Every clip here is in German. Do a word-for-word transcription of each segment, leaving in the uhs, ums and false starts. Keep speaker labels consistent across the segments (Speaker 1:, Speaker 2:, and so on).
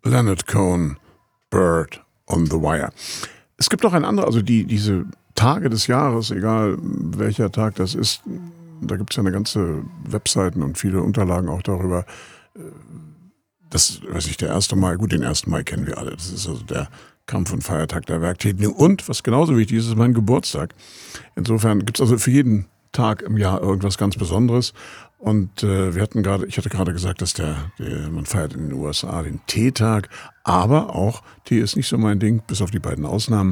Speaker 1: Leonard Cohen, Bird on the Wire. Es gibt auch ein anderes, also die, diese Tage des Jahres, egal welcher Tag das ist, da gibt es ja eine ganze Webseiten und viele Unterlagen auch darüber. Das, weiß ich, der erste Mai, gut, den ersten Mai kennen wir alle. Das ist also der Kampf- und Feiertag der Werktätigen. Und, was genauso wichtig ist, ist mein Geburtstag. Insofern gibt es also für jeden Tag im Jahr irgendwas ganz Besonderes. Und äh, wir hatten gerade, ich hatte gerade gesagt, dass der, der, man feiert in den U S A den Teetag, aber auch, Tee ist nicht so mein Ding, bis auf die beiden Ausnahmen.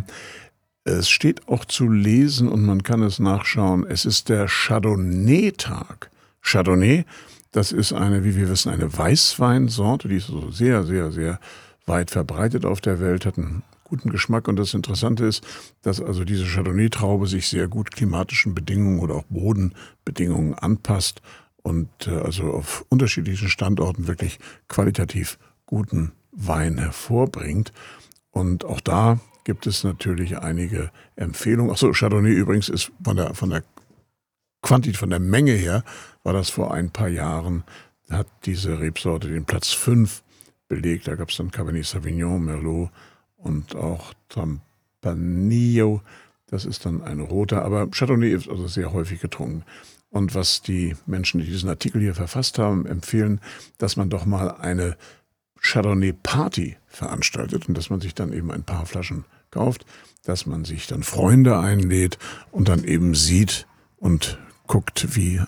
Speaker 1: Es steht auch zu lesen und man kann es nachschauen. Es ist der Chardonnay-Tag. Chardonnay, das ist eine, wie wir wissen, eine Weißweinsorte, die ist so sehr, sehr, sehr weit verbreitet auf der Welt, hat einen guten Geschmack. Und das Interessante ist, dass also diese Chardonnay-Traube sich sehr gut klimatischen Bedingungen oder auch Bodenbedingungen anpasst und äh, also auf unterschiedlichen Standorten wirklich qualitativ guten Wein hervorbringt. Und auch da gibt es natürlich einige Empfehlungen. Achso, Chardonnay übrigens ist von der, von der Quantität, von der Menge her, war das vor ein paar Jahren, hat diese Rebsorte den Platz fünf belegt. Da gab es dann Cabernet Sauvignon, Merlot und auch Tempranillo. Das ist dann ein roter, aber Chardonnay ist also sehr häufig getrunken. Und was die Menschen, die diesen Artikel hier verfasst haben, empfehlen, dass man doch mal eine Chardonnay-Party veranstaltet und dass man sich dann eben ein paar Flaschen kauft, dass man sich dann Freunde einlädt und dann eben sieht und guckt, wie,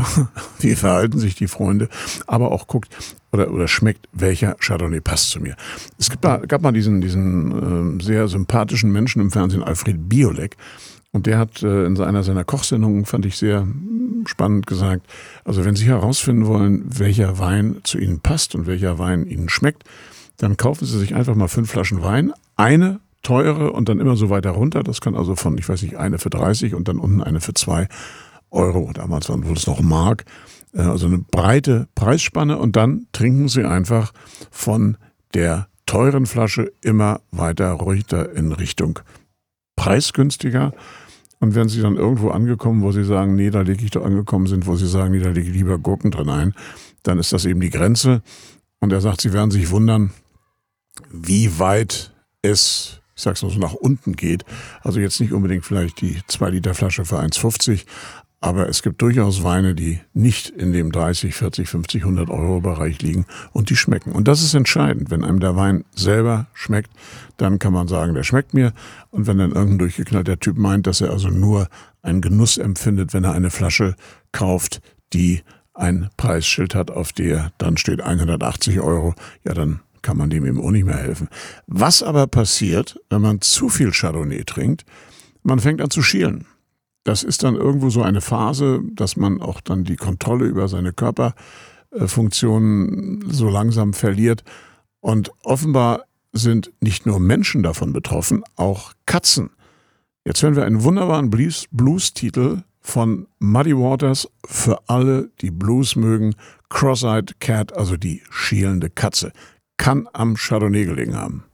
Speaker 1: wie verhalten sich die Freunde, aber auch guckt oder, oder schmeckt, welcher Chardonnay passt zu mir. Es gab, gab mal diesen, diesen äh, sehr sympathischen Menschen im Fernsehen, Alfred Biolek, und der hat äh, in einer seiner Kochsendungen, fand ich sehr spannend, gesagt, also wenn Sie herausfinden wollen, welcher Wein zu Ihnen passt und welcher Wein Ihnen schmeckt, dann kaufen Sie sich einfach mal fünf Flaschen Wein, eine teure und dann immer so weiter runter. Das kann also von, ich weiß nicht, eine für dreißig und dann unten eine für zwei Euro. Damals waren wohl es noch Mark. Also eine breite Preisspanne und dann trinken Sie einfach von der teuren Flasche immer weiter runter in Richtung preisgünstiger. Und wenn Sie dann irgendwo angekommen, wo Sie sagen, nee, da lege ich doch angekommen sind, wo Sie sagen, nee, da lege ich lieber Gurken drin ein, dann ist das eben die Grenze. Und er sagt, Sie werden sich wundern, wie weit es, ich sag's mal so, nach unten geht. Also jetzt nicht unbedingt vielleicht die zwei Liter Flasche für eins fünfzig, aber es gibt durchaus Weine, die nicht in dem dreißig, vierzig, fünfzig, hundert Euro Bereich liegen und die schmecken. Und das ist entscheidend. Wenn einem der Wein selber schmeckt, dann kann man sagen, der schmeckt mir. Und wenn dann irgendein durchgeknallter Typ meint, dass er also nur einen Genuss empfindet, wenn er eine Flasche kauft, die ein Preisschild hat, auf der dann steht hundertachtzig Euro, ja, dann kann man dem eben auch nicht mehr helfen. Was aber passiert, wenn man zu viel Chardonnay trinkt? Man fängt an zu schielen. Das ist dann irgendwo so eine Phase, dass man auch dann die Kontrolle über seine Körperfunktionen so langsam verliert. Und offenbar sind nicht nur Menschen davon betroffen, auch Katzen. Jetzt hören wir einen wunderbaren Blues- Blues-Titel von Muddy Waters für alle, die Blues mögen. Cross-Eyed Cat, also die schielende Katze. Kann am Chardonnay gelegen haben.